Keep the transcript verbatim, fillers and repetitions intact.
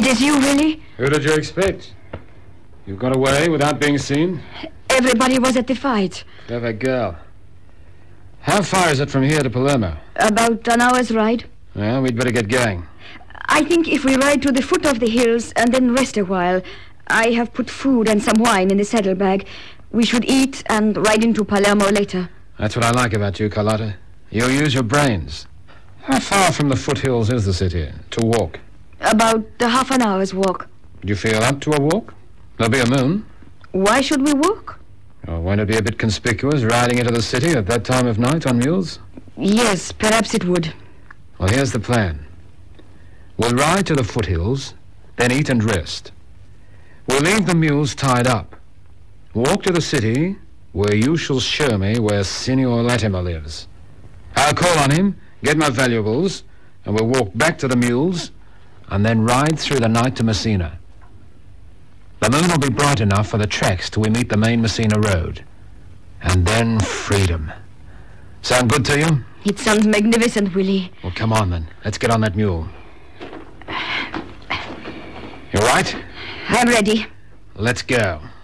It is you, Willie? Who did you expect? You got away without being seen? Everybody was at the fight. Clever girl. How far is it from here to Palermo? About an hour's ride. Well, we'd better get going. I think if we ride to the foot of the hills and then rest a while, I have put food and some wine in the saddlebag. We should eat and ride into Palermo later. That's what I like about you, Carlotta. You use your brains. How far from the foothills is the city to walk? About a half an hour's walk. Do you feel up to a walk? There'll be a moon. Why should we walk? Oh, won't it be a bit conspicuous riding into the city at that time of night on mules? Yes, perhaps it would. Well, here's the plan. We'll ride to the foothills, then eat and rest. We'll leave the mules tied up. Walk to the city, where you shall show me where Signor Latimer lives. I'll call on him, get my valuables, and we'll walk back to the mules, and then ride through the night to Messina. The moon will be bright enough for the tracks till we meet the main Messina road. And then freedom. Sound good to you? It sounds magnificent, Willie. Well, come on then. Let's get on that mule. You all right? I'm ready. Let's go.